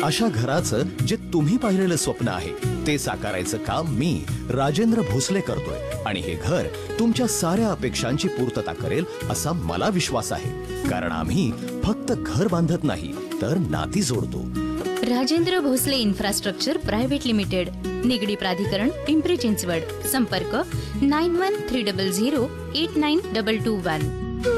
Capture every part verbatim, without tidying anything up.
अशा घराचं जे तुम्ही पाहिलेलं स्वप्न आहे ते साकारायचं काम मी राजेंद्र भोसले करतोय आणि हे घर तुमच्या साऱ्या अपेक्षांची पूर्तता करेल असा मला विश्वास आहे. कारण आम्ही फक्त घर बांधत नाही तर नाती जोडतो. Rajendra Bhosale infrastructure private limited, Nigdi प्राधिकरण, पिंपरी चिंचवड. संपर्क nine one three double zero eight nine double two one.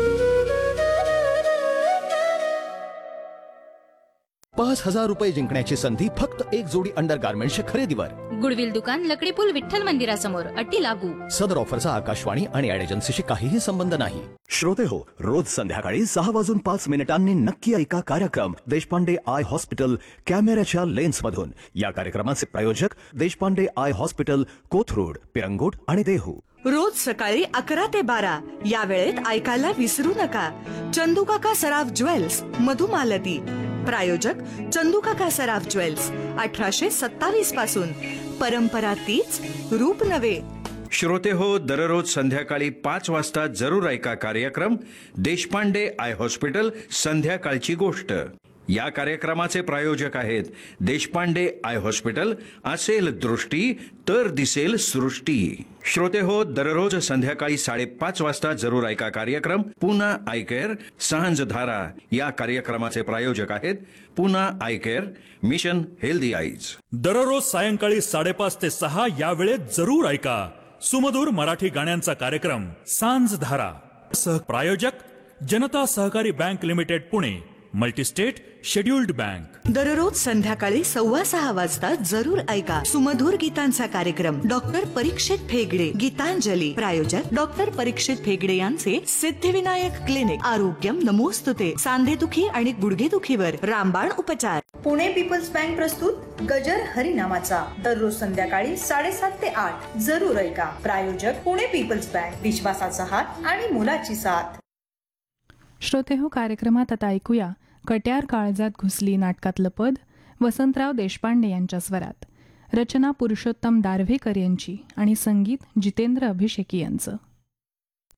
पाच हजार रुपये जिंकण्याची संधी फक्त एक जोडी अंडर गार्मेंटच्या खरेदीवर. गुडविल दुकान, लकडी पूल, विठ्ठल मंदिरासमोर. अटी लागू. सदर ऑफरचा आकाशवाणी आणि ऍड एजन्सीशी काहीही संबंध नाही. श्रोते हो, रोज संध्याकाळी सहा वाजून पाच मिनिटांनी नक्की ऐका कार्यक्रम देशपांडे आय हॉस्पिटल कॅमेऱ्याच्या लेन्स मधून. या कार्यक्रमाचे प्रायोजक देशपांडे आय हॉस्पिटल, कोथरूड, पिरंगुट आणि देहू. रोज सकाळी अकरा ते बारा या वेळेत ऐकायला विसरू नका. चंदूकाका सराफ ज्वेल्स, मधुमालती. प्रायोजक चंदूकाका सराफ ज्वेल्स, अठराशे सत्तावीस पासून. परंपरा तीच, रूप नवे. श्रोते हो, दररोज संध्याकाळी पाच वाजता जरूर ऐका कार्यक्रम देशपांडे आय हॉस्पिटल संध्याकाळची गोष्ट. या कार्यक्रमाचे प्रायोजक आहेत देशपांडे आय हॉस्पिटल. असेल दृष्टी तर दिसेल सृष्टी. श्रोते हो, दररोज संध्याकाळी साडेपाच वाजता जरूर ऐका कार्यक्रम पुन्हा आय केअर सांझ धारा. या कार्यक्रमाचे प्रायोजक आहेत पुन्हा I care, mission healthy eyes. दररोज सायंकाळी साडेपाच ते सहा या वेळेत जरूर ऐका सुमधुर मराठी गाण्यांचा कार्यक्रम सांझ धारा. सह प्रायोजक जनता सहकारी bank limited Pune, multi-state scheduled bank. दररोज संध्याकाळी सव्वा सहा वाजता जरूर ऐका सुमधुर गीतांचा कार्यक्रम डॉक्टर परीक्षित फेगडे, गीतांजली. प्रायोजक डॉक्टर परीक्षित फेगडे यांचे सिद्धिविनायक क्लिनिक. आरोग्यम नमोस्तुते. सांधेदुखी आणि गुडघेदुखीवर रामबाण उपचार. पुणे पीपल्स बँक प्रस्तुत गजर हरिनामाचा दररोज संध्याकाळी साडेसात ते आठ जरूर ऐका. प्रायोजक पुणे पीपल्स बँक, विश्वासाचा हात आणि मुलाची साथ. श्रोते हो, कार्यक्रमात आता ऐकूया कट्यार काळजात घुसली नाटकातलं पद वसंतराव देशपांडे यांच्या स्वरात. रचना पुरुषोत्तम दारव्हेकर यांची आणि संगीत जितेंद्र अभिषेकी यांचं.